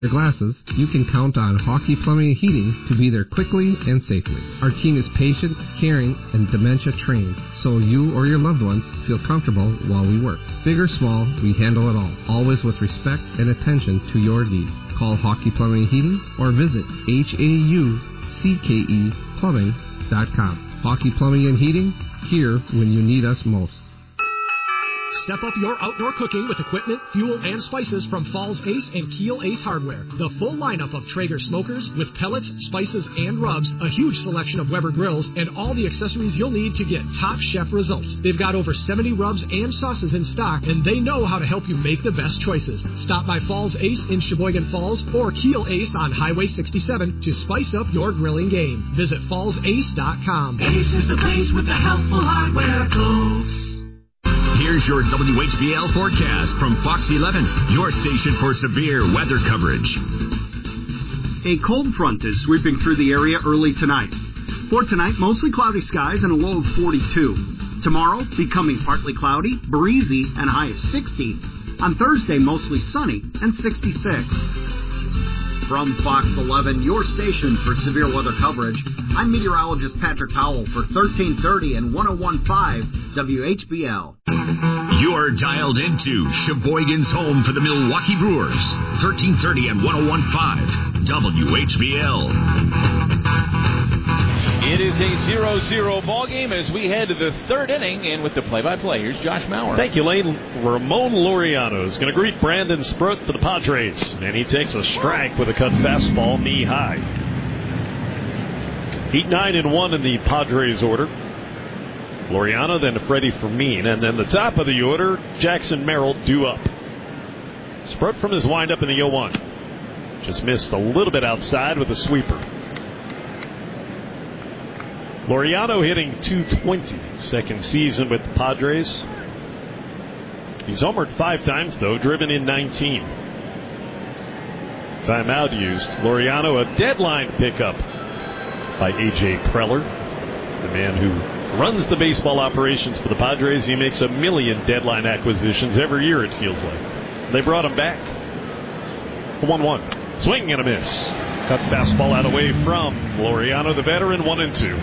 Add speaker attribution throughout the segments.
Speaker 1: Your glasses, you can count on Hockey Plumbing and Heating to be there quickly and safely. Our team is patient, caring, and dementia trained, so you or your loved ones feel comfortable while we work. Big or small, we handle it all, always with respect and attention to your needs. Call Hockey Plumbing and Heating or visit HAUCKEplumbing.com. Hockey Plumbing and Heating, here when you need us most.
Speaker 2: Step up your outdoor cooking with equipment, fuel, and spices from Falls Ace and Keel Ace Hardware. The full lineup of Traeger smokers with pellets, spices, and rubs, a huge selection of Weber grills, and all the accessories you'll need to get top chef results. They've got over 70 rubs and sauces in stock, and they know how to help you make the best choices. Stop by Falls Ace in Sheboygan Falls or Keel Ace on Highway 67 to spice up your grilling game. Visit fallsace.com.
Speaker 3: Ace is the place with the helpful hardware tools.
Speaker 4: Here's your WHBL forecast from Fox 11, your station for severe weather coverage.
Speaker 5: A cold front is sweeping through the area early tonight. For tonight, mostly cloudy skies and a low of 42. Tomorrow, becoming partly cloudy, breezy, and a high of 60. On Thursday, mostly sunny and 66. From Fox 11, your station for severe weather coverage, I'm meteorologist Patrick Howell for 1330 and 101.5 WHBL.
Speaker 4: You're dialed into Sheboygan's home for the Milwaukee Brewers, 1330 and 101.5 WHBL.
Speaker 6: It is a 0-0 ball game as we head to the third inning, and with the play-by-play, here's Josh Maurer.
Speaker 7: Thank you, Lane. Ramon Laureano is going to greet Brandon Sproat for the Padres, and he takes a strike with a cut fastball knee high. 8-9-1 in the Padres order. Laureano, then Freddie Fermin, and then the top of the order, Jackson Merrill due up. Sproat from his windup in the 0-1. Just missed a little bit outside with a sweeper. Laureano hitting .220, second season with the Padres. He's homered 5 times, though, driven in 19. Timeout used. Laureano, a deadline pickup by A.J. Preller, the man who runs the baseball operations for the Padres. He makes 1 million deadline acquisitions every year, it feels like. They brought him back. 1-1. Swing and a miss. Cut fastball out away from Laureano, the veteran, 1-2.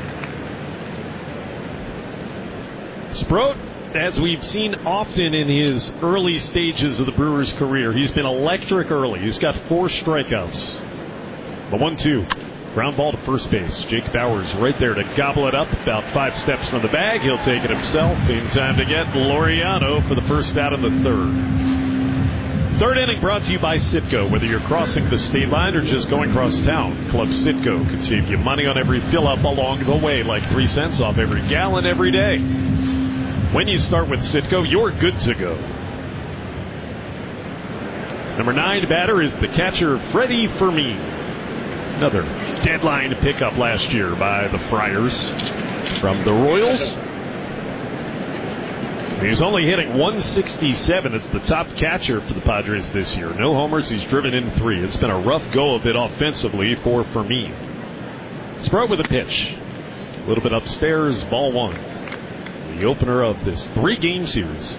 Speaker 7: Sproat, as we've seen often in his early stages of the Brewers' career, he's been electric early. He's got 4 strikeouts. The 1-2. Ground ball to first base. Jake Bauers right there to gobble it up. About 5 steps from the bag. He'll take it himself. In time to get Laureano for the first out in the third. Third inning brought to you by Citgo. Whether you're crossing the state line or just going across town, Club Citgo can save you money on every fill-up along the way, like 3 cents off every gallon every day. When you start with Citgo, you're good to go. Number 9 batter is the catcher, Freddie Fermin. Another deadline pickup last year by the Friars from the Royals. He's only hitting .167 as the top catcher for the Padres this year. No homers. He's driven in 3. It's been a rough go of it offensively for Fermin. Sproat with a pitch. A little bit upstairs, ball 1. The opener of this 3-game series.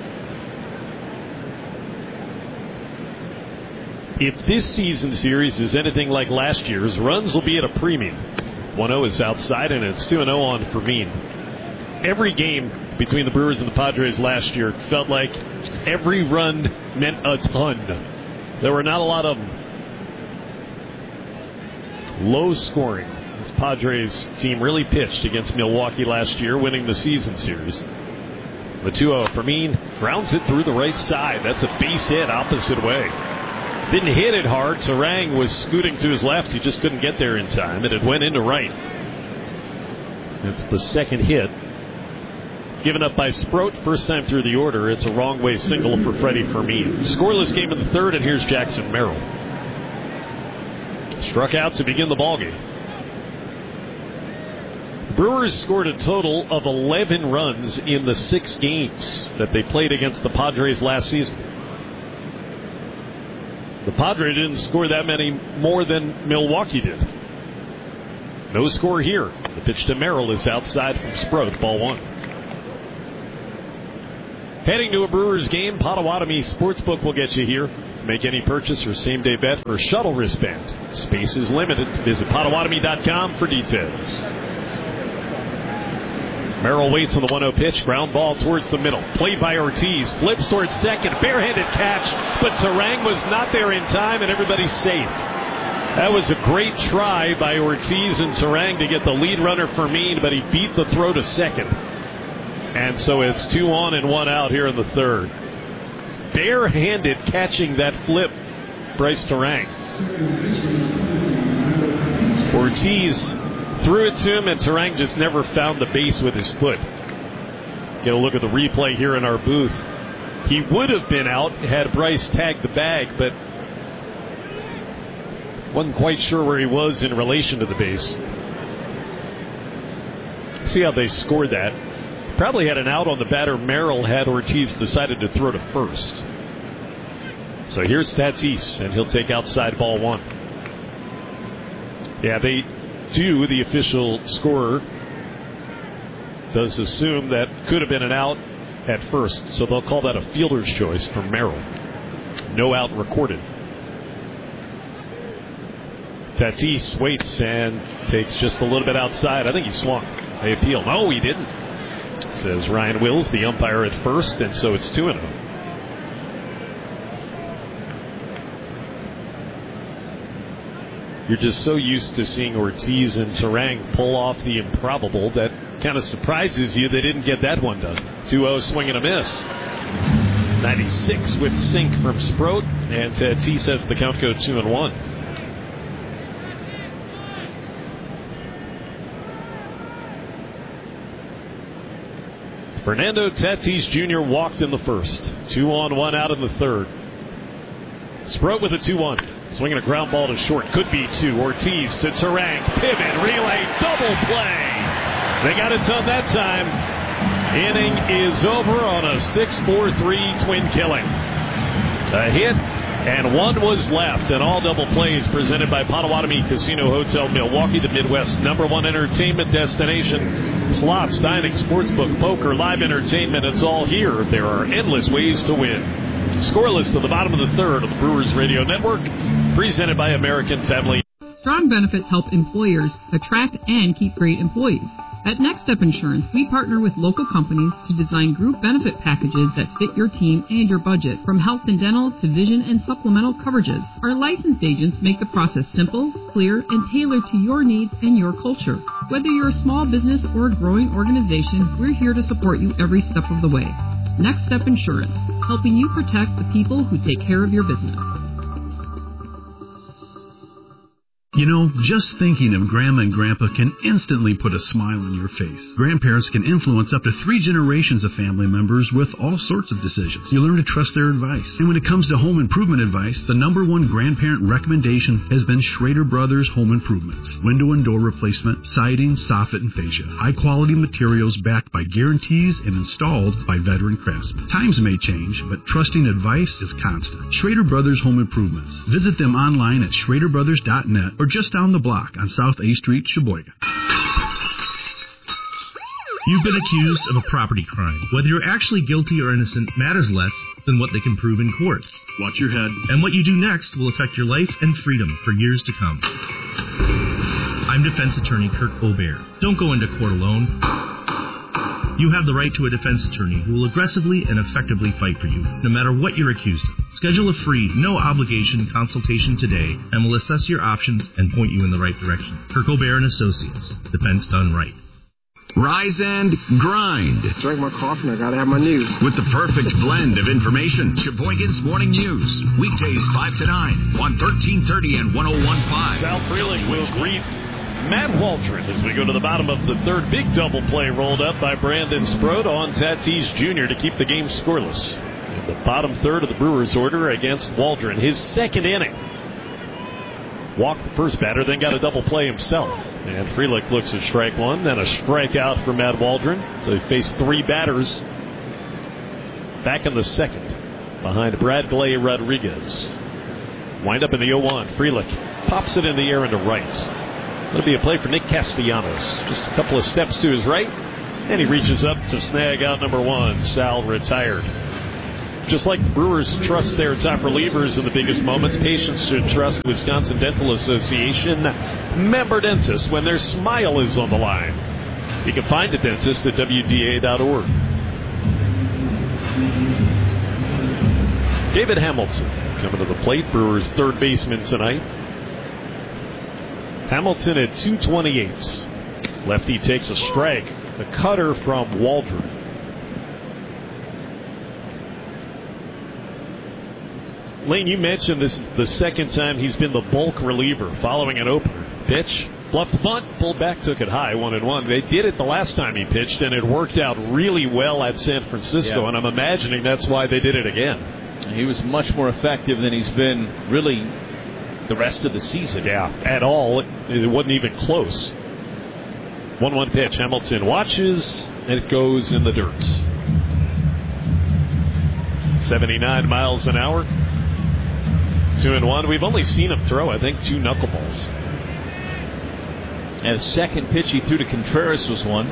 Speaker 7: If this season's series is anything like last year's, runs will be at a premium. 1-0 is outside, and it's 2-0 on Fermin. Every game between the Brewers and the Padres last year felt like every run meant a ton. There were not a lot of them. Low scoring. This Padres team really pitched against Milwaukee last year, winning the season series. The 2-0 Fermin grounds it through the right side. That's a base hit opposite way. Didn't hit it hard. Terang was scooting to his left. He just couldn't get there in time, and it went into right. It's the second hit. Given up by Sproat, first time through the order. It's a wrong way single for Freddie Fermin. Scoreless game in the third, and here's Jackson Merrill. Struck out to begin the ballgame. The Brewers scored a total of 11 runs in the 6 games that they played against the Padres last season. The Padres didn't score that many more than Milwaukee did. No score here. The pitch to Merrill is outside from Sproat, ball 1. Heading to a Brewers game, Potawatomi Sportsbook will get you here. Make any purchase or same-day bet for a shuttle wristband. Space is limited. Visit Potawatomi.com for details. Merrill waits on the 1-0 pitch. Ground ball towards the middle. Played by Ortiz. Flips towards second. Barehanded catch. But Terang was not there in time, and everybody's safe. That was a great try by Ortiz and Terang to get the lead runner Fermin, but he beat the throw to second. And so it's 2 on and 1 out here in the third. Barehanded catching that flip, Bryce Terang. Ortiz threw it to him, and Terang just never found the base with his foot. Get a look at the replay here in our booth. He would have been out had Bryce tagged the bag, but wasn't quite sure where he was in relation to the base. See how they scored that. Probably had an out on the batter Merrill had Ortiz decided to throw to first. So here's Tatis, and he'll take outside ball 1. Yeah, they do. The official scorer does assume that could have been an out at first, so they'll call that a fielder's choice for Merrill. No out recorded. Tatis waits and takes just a little bit outside. I think he swung. They appeal. No, he didn't, says Ryan Wills, the umpire at first, and so it's 2-0. You're just so used to seeing Ortiz and Terang pull off the improbable that kind of surprises you they didn't get that one done. 2-0 swing and a miss. 96 with sink from Sproat, and Tatis says the count go 2-1. Fernando Tatis Jr. walked in the first. 2 on, 1 out in the third. Sproat with a 2-1. Swinging a ground ball to short. Could be 2. Ortiz to Terang. Pivot, relay, double play. They got it done that time. Inning is over on a 6-4-3 twin killing. A hit, and 1 was left. And all double plays presented by Potawatomi Casino Hotel Milwaukee, the Midwest's #1 entertainment destination. Slots, dining, sportsbook, poker, live entertainment, it's all here. There are endless ways to win. Scoreless to the bottom of the third of the Brewers Radio Network, presented by American Family.
Speaker 8: Strong benefits help employers attract and keep great employees. At Next Step Insurance, we partner with local companies to design group benefit packages that fit your team and your budget, from health and dental to vision and supplemental coverages. Our licensed agents make the process simple, clear, and tailored to your needs and your culture. Whether you're a small business or a growing organization, we're here to support you every step of the way. Next Step Insurance, helping you protect the people who take care of your business.
Speaker 9: You know, just thinking of Grandma and Grandpa can instantly put a smile on your face. Grandparents can influence up to 3 generations of family members with all sorts of decisions. You learn to trust their advice. And when it comes to home improvement advice, the #1 grandparent recommendation has been Schrader Brothers Home Improvements. Window and door replacement, siding, soffit, and fascia. High-quality materials backed by guarantees and installed by veteran craftsmen. Times may change, but trusting advice is constant. Schrader Brothers Home Improvements. Visit them online at schraderbrothers.net or just down the block on South A Street, Sheboygan.
Speaker 10: You've been accused of a property crime. Whether you're actually guilty or innocent matters less than what they can prove in court.
Speaker 9: Watch your head.
Speaker 10: And what you do next will affect your life and freedom for years to come. I'm defense attorney Kirk Obear. Don't go into court alone. You have the right to a defense attorney who will aggressively and effectively fight for you, no matter what you're accused of. Schedule a free, no-obligation consultation today, and we'll assess your options and point you in the right direction. Kirk Obear and Associates. Defense done right.
Speaker 4: Rise and grind.
Speaker 11: Drink my coffee, I gotta have my news.
Speaker 4: With the perfect blend of information. Sheboygan's Morning News. Weekdays 5 to 9 on 1330 and 101.5.
Speaker 7: Sal Frelick will greet Matt Waldron as we go to the bottom of the third. Big double play rolled up by Brandon Sproat on Tatis Jr. to keep the game scoreless. In the bottom third of the Brewers' order against Waldron. His second inning. Walked the first batter, then got a double play himself. And Frelick looks at strike 1, then a strikeout for Matt Waldron. So he faced 3 batters back in the second behind Bradley Rodriguez. Wind up in the 0-1. Frelick pops it in the air into right. That'll be a play for Nick Castellanos. Just a couple of steps to his right, and he reaches up to snag out number 1. Sal retired. Just like the Brewers trust their top relievers in the biggest moments, patients should trust Wisconsin Dental Association member dentists when their smile is on the line. You can find a dentist at WDA.org. David Hamilton coming to the plate, Brewers' third baseman tonight. Hamilton at 228. Lefty takes a strike. The cutter from Waldron. Lane, you mentioned this is the second time he's been the bulk reliever following an opener. Pitch, bluffed bunt, pulled back, took it high, 1-1. They did it the last time he pitched, and it worked out really well at San Francisco, and I'm imagining that's why they did it again.
Speaker 6: He was much more effective than he's been really the rest of the season.
Speaker 7: Yeah, at all. It wasn't even close. 1-1 pitch. Hamilton watches, and it goes in the dirt. 79 miles an hour. 2-1. We've only seen him throw, I think, 2 knuckleballs.
Speaker 6: And the second pitch he threw to Contreras was one.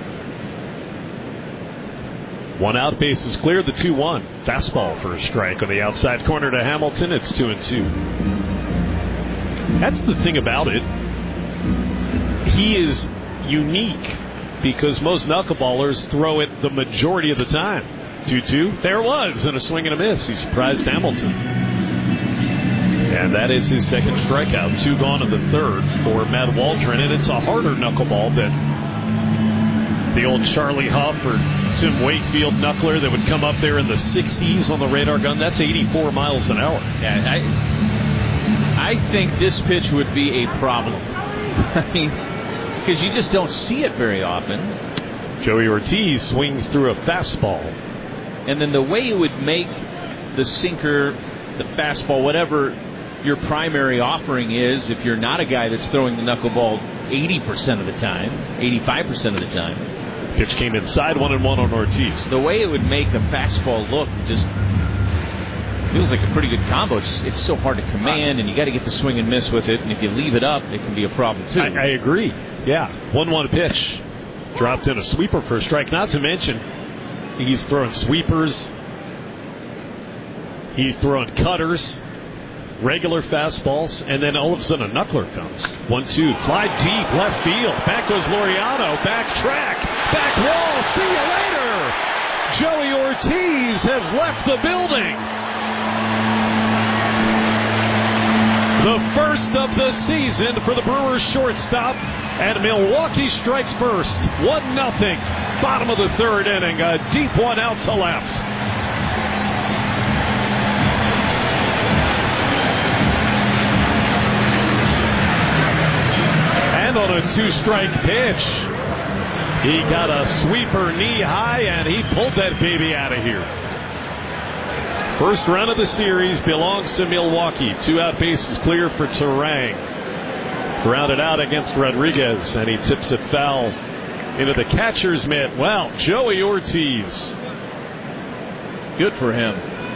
Speaker 7: 1 out, base is clear. The 2-1. Fastball for a strike on the outside corner to Hamilton. It's 2-2. That's the thing about it. He is unique because most knuckleballers throw it the majority of the time. 2-2. There it was, and a swing and a miss. He surprised Hamilton. And that is his second strikeout. 2 gone in the third for Matt Waldron. And it's a harder knuckleball than the old Charlie Huff or Tim Wakefield knuckler that would come up there in the 60s on the radar gun. That's 84 miles an hour.
Speaker 6: Yeah, I think this pitch would be a problem. I mean, because you just don't see it very often.
Speaker 7: Joey Ortiz swings through a fastball.
Speaker 6: And then the way it would make the sinker, the fastball, whatever your primary offering is, if you're not a guy that's throwing the knuckleball 80% of the time, 85% of the time.
Speaker 7: Pitch came inside, 1-1 on Ortiz.
Speaker 6: The way it would make a fastball look just feels like a pretty good combo. It's so hard to command, and you got to get the swing and miss with it. And if you leave it up, it can be a problem too.
Speaker 7: I agree. Yeah, 1-1 pitch. Dropped in a sweeper for a strike. Not to mention, he's throwing sweepers. He's throwing cutters. Regular fastballs, and then all of a sudden a knuckler comes. 1-2, fly deep, left field. Back goes Laureano, back track, back wall, see you later. Joey Ortiz has left the building. The first of the season for the Brewers shortstop, and Milwaukee strikes first. 1-0, bottom of the third inning, a deep one out to left. And on a 2-strike pitch, he got a sweeper knee high, and he pulled that baby out of here. First run of the series belongs to Milwaukee. 2 out, bases clear for Turang. Grounded out against Rodriguez, and he tips it foul into the catcher's mitt. Well, Joey Ortiz.
Speaker 6: Good for him.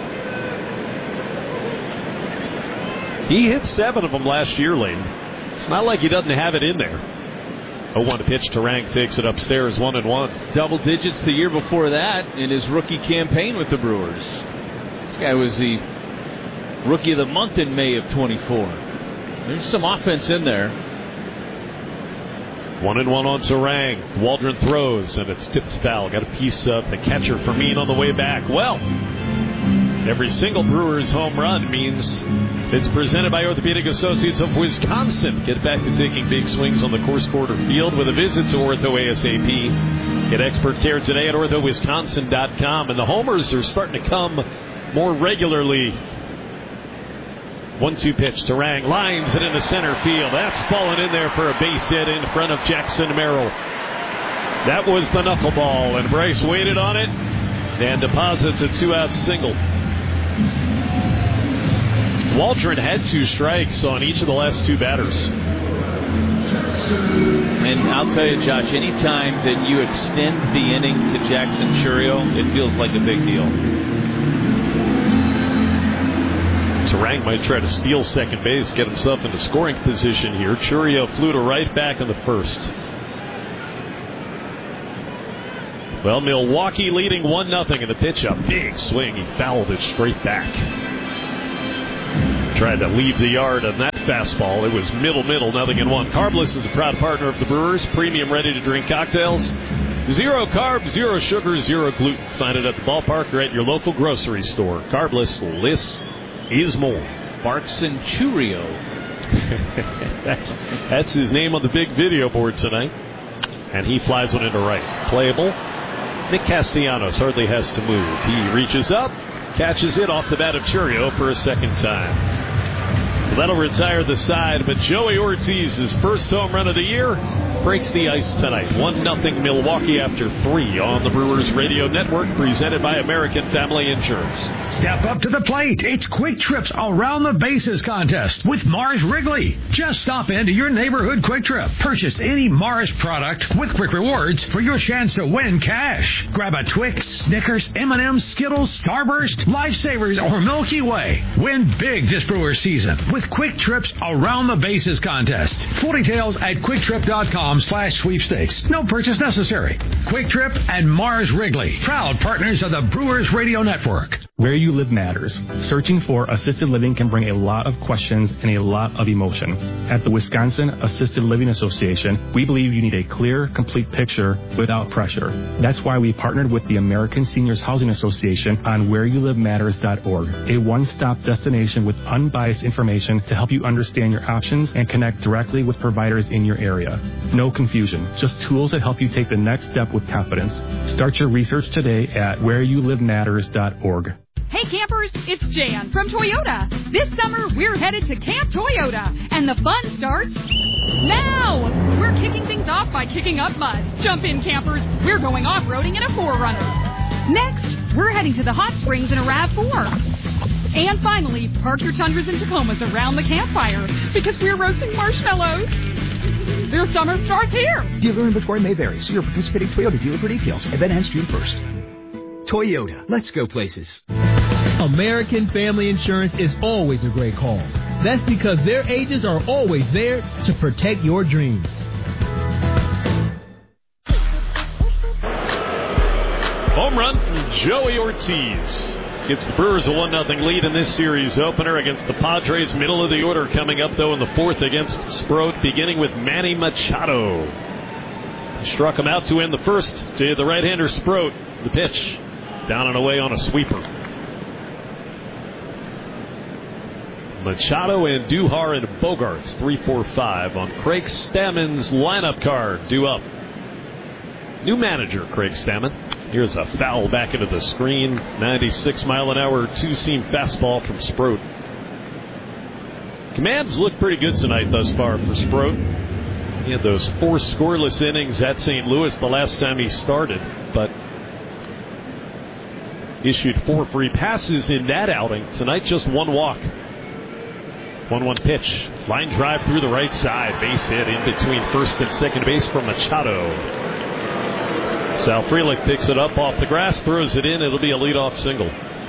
Speaker 7: He hit 7 of them last year, Lane. It's not like he doesn't have it in there. 0-1 pitch. Turang takes it upstairs, 1-1.
Speaker 6: Double digits the year before that in his rookie campaign with the Brewers. This guy was the Rookie of the Month in May of 24. There's some offense in there.
Speaker 7: 1-1 on Turang. Waldron throws, and it's tipped foul. Got a piece of the catcher Fermin on the way back. Well, every single Brewers home run means it's presented by Orthopedic Associates of Wisconsin. Get back to taking big swings on the Course Quarter field with a visit to Ortho ASAP. Get expert care today at orthowisconsin.com. And the homers are starting to come more regularly. 1-2 pitch. Turang lines it into center field. That's fallen in there for a base hit in front of Jackson Merrill. That was the knuckleball, and Bryce waited on it and deposits a 2-out single. Waldron had 2 strikes on each of the last 2 batters.
Speaker 6: And I'll tell you, Josh, anytime that you extend the inning to Jackson Chourio, it feels like a big deal.
Speaker 7: Turang might try to steal second base, get himself into scoring position here. Chourio flew to right back in the first. Well, Milwaukee leading 1-0 in the pitch. A big swing. He fouled it straight back. Tried to leave the yard on that fastball. It was middle, 0-1. Carbless is a proud partner of the Brewers. Premium ready-to-drink cocktails. 0 carbs, 0 sugar, 0 gluten. Find it at the ballpark or at your local grocery store. Carbless, less is more.
Speaker 6: Barks and Churio.
Speaker 7: That's his name on the big video board tonight. And he flies one into right. Playable. Nick Castellanos hardly has to move. He reaches up, catches it off the bat of Churio for a second time. So that'll retire the side, but Joey Ortiz's first home run of the year breaks the ice tonight. 1-0 Milwaukee after 3 on the Brewers Radio Network, presented by American Family Insurance.
Speaker 12: Step up to the plate. It's Quick Trips Around the Bases contest with Mars Wrigley. Just stop into your neighborhood Quick Trip. Purchase any Mars product with Quick Rewards for your chance to win cash. Grab a Twix, Snickers, M&M's, Skittles, Starburst, Lifesavers, or Milky Way. Win big this Brewers season with Quick Trips Around the Bases contest. Full details at quicktrip.com/sweepstakes. No purchase necessary. Quick Trip and Mars Wrigley, proud partners of the Brewers Radio Network.
Speaker 13: Where you live matters. Searching for assisted living can bring a lot of questions and a lot of emotion. At the Wisconsin Assisted Living Association, we believe you need a clear, complete picture without pressure. That's why we partnered with the American Seniors Housing Association on whereyouLiveMatters.org, a one-stop destination with unbiased information to help you understand your options and connect directly with providers in your area. No confusion, just tools that help you take the next step with confidence. Start your research today at whereyouLiveMatters.org.
Speaker 14: Hey campers, it's Jan from Toyota. This summer we're headed to Camp Toyota, and the fun starts now. We're kicking things off by kicking up mud. Jump in campers, we're going off-roading in a 4Runner. Next, we're heading to the hot springs in a RAV4. And finally, park your Tundras and Tacomas around the campfire because we're roasting marshmallows. Their summer starts here.
Speaker 15: Dealer inventory may vary. See your participating Toyota dealer for details. Event ends June 1st. Toyota. Let's go places.
Speaker 16: American Family Insurance is always a great call. That's because their agents are always there to protect your dreams.
Speaker 7: Home run from Joey Ortiz. Gives the Brewers a 1-0 lead in this series opener against the Padres. Middle of the order coming up, though, in the fourth against Sproat, beginning with Manny Machado. Struck him out to end the first to the right-hander Sproat. The pitch down and away on a sweeper. Machado and Duhar and Bogarts, 3-4-5 on Craig Stammann's lineup card. Due up. New manager, Craig Stammann. Here's a foul back into the screen. 96-mile-an-hour two-seam fastball from Sproat. Commands look pretty good tonight thus far for Sproat. He had those 4 scoreless innings at St. Louis the last time he started, but issued 4 free passes in that outing. Tonight, just 1 walk. 1-1 pitch. Line drive through the right side. Base hit in between first and second base from Machado. Sal Frelick picks it up off the grass, throws it in. It'll be a leadoff single.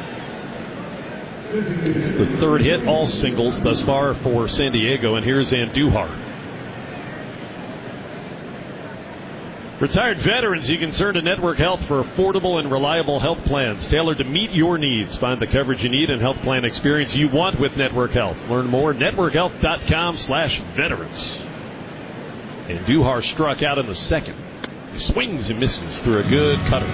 Speaker 7: The third hit, all singles thus far for San Diego, and here's Andujar. Retired veterans, you can turn to Network Health for affordable and reliable health plans tailored to meet your needs. Find the coverage you need and health plan experience you want with Network Health. Learn more at networkhealth.com/veterans. And Duhar struck out in the second. He swings and misses through a good cutter.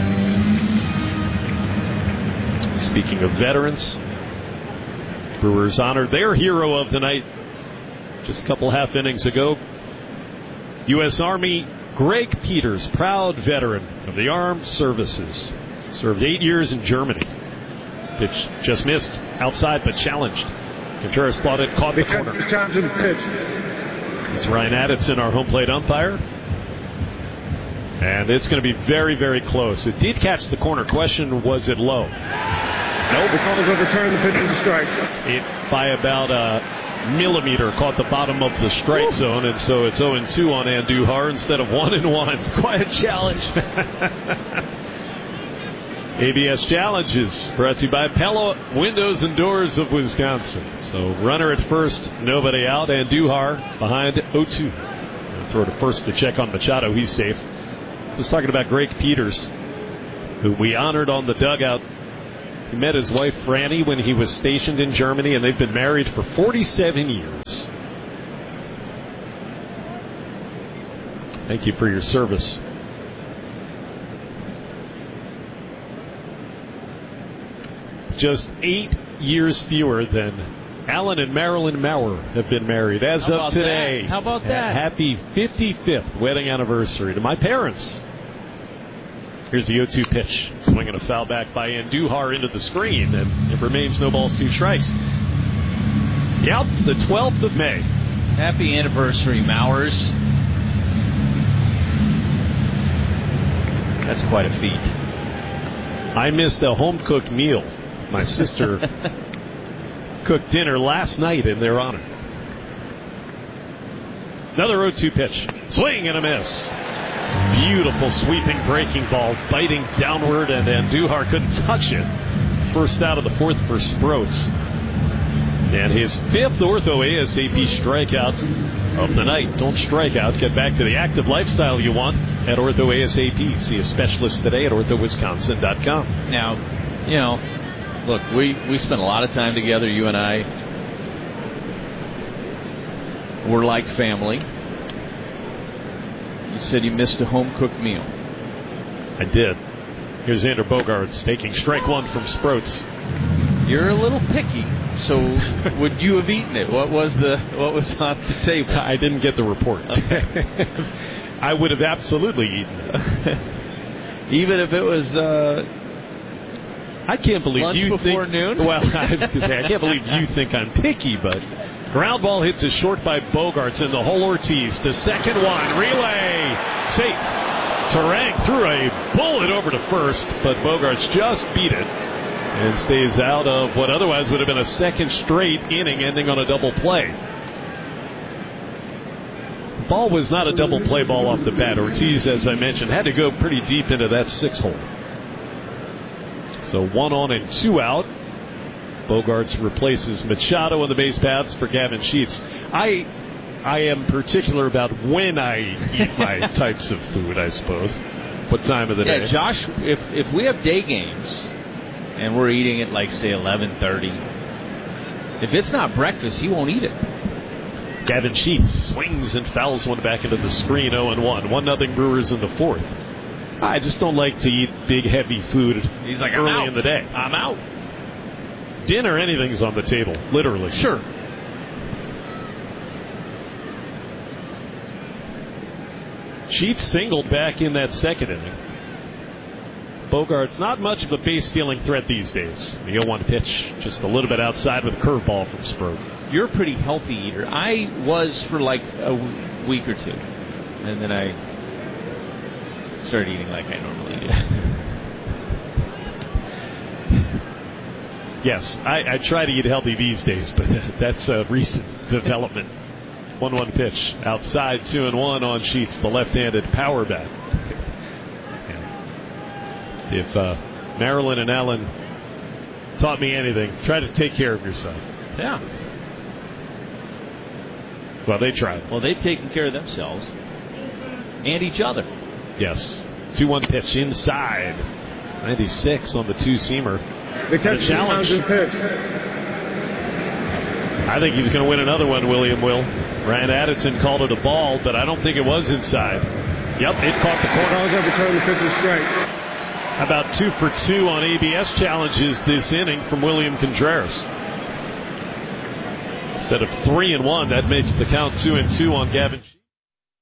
Speaker 7: Speaking of veterans, Brewers honored their hero of the night just a couple half innings ago. U.S. Army Greg Peters, proud veteran of the armed services. Served 8 years in Germany. Pitch just missed outside but challenged. Contreras thought it caught the corner. It's Ryan Addison, our home plate umpire. And it's going to be very, very close. It did catch the corner. Question, was it low? No.
Speaker 11: The call is overturned. The pitch is a strike.
Speaker 7: It, by about a millimeter, caught the bottom of the strike zone, and so it's 0-2 on Andujar instead of 1-1. It's quite a challenge. ABS Challenges brought to you by Pella Windows and Doors of Wisconsin. So runner at first, nobody out. Andujar behind 0-2. Throw to first to check on Machado. He's safe. Just talking about Greg Peters. who we honored on the dugout. He met his wife, Franny, when he was stationed in Germany, and they've been married for 47 years. Thank you for your service. Just 8 years fewer than Alan and Marilyn Maurer have been married as of today.
Speaker 6: How about that?
Speaker 7: Happy 55th wedding anniversary to my parents. Here's the 0-2 pitch. Swinging a foul back by Andujar into the screen, and it remains no balls, 2 strikes. Yep, the 12th of May.
Speaker 6: Happy anniversary, Mowers. That's quite a feat.
Speaker 7: I missed a home-cooked meal. My sister cooked dinner last night in their honor. Another 0-2 pitch. Swing and a miss. Beautiful sweeping breaking ball, biting downward, and Andujar couldn't touch it. First out of the 4th for Sproats. And his 5th Ortho ASAP strikeout of the night. Don't strike out. Get back to the active lifestyle you want at Ortho ASAP. See a specialist today at orthowisconsin.com.
Speaker 6: Now, look, we spent a lot of time together, you and I. We're like family. You said you missed a home-cooked meal.
Speaker 7: I did. Here's Xander Bogaerts taking strike 1 from Sproats.
Speaker 6: You're a little picky, so would you have eaten it? What was on the table?
Speaker 7: I didn't get the report. I would have absolutely eaten it.
Speaker 6: Even if it was
Speaker 7: I can't believe
Speaker 6: lunch
Speaker 7: you
Speaker 6: before
Speaker 7: think,
Speaker 6: noon?
Speaker 7: Well, I was going to say, I can't believe you think I'm picky, but ground ball hits a short by Bogaerts in the hole. Ortiz to second one. Relay. Safe. Terang threw a bullet over to first, but Bogaerts just beat it and stays out of what otherwise would have been a second straight inning ending on a double play. The ball was not a double play ball off the bat. Ortiz, as I mentioned, had to go pretty deep into that 6-hole. So 1 on and 2 out. Bogaerts replaces Machado on the base paths for Gavin Sheets. I am particular about when I eat my types of food, I suppose. What time of the day?
Speaker 6: Yeah, Josh, if we have day games and we're eating at like, say, 11:30, if it's not breakfast, he won't eat it.
Speaker 7: Gavin Sheets swings and fouls one back into the screen, 0-1. 1-0 Brewers in the 4th. I just don't like to eat big, heavy food
Speaker 6: He's like,
Speaker 7: early in the day.
Speaker 6: I'm out.
Speaker 7: Dinner, anything's on the table, literally.
Speaker 6: Sure.
Speaker 7: Sheets singled back in that 2nd inning. Bogaerts, not much of a base-stealing threat these days. The 0-1 pitch, just a little bit outside with a curveball from Sproat.
Speaker 6: You're a pretty healthy eater. I was for like a week or two. And then I started eating like I normally do.
Speaker 7: Yes, I try to eat healthy these days, but that's a recent development. 1-1 pitch. Outside, 2-1 on Sheets, the left-handed power bat. If Marilyn and Alan taught me anything, try to take care of yourself.
Speaker 6: Yeah.
Speaker 7: Well, they tried.
Speaker 6: Well, they've taken care of themselves. And each other.
Speaker 7: Yes. 2-1 pitch inside. 96 on the 2-seamer.
Speaker 11: The catch
Speaker 7: challenge.
Speaker 11: Pitch.
Speaker 7: I think he's going to win another one, William will. Ryan Addison called it a ball, but I don't think it was inside. Yep, it caught the corner.
Speaker 11: Balls overturned, the pitch is strike.
Speaker 7: About 2 for 2 on ABS challenges this inning from William Contreras. Instead of 3-1, that makes the count 2-2 on Gavin.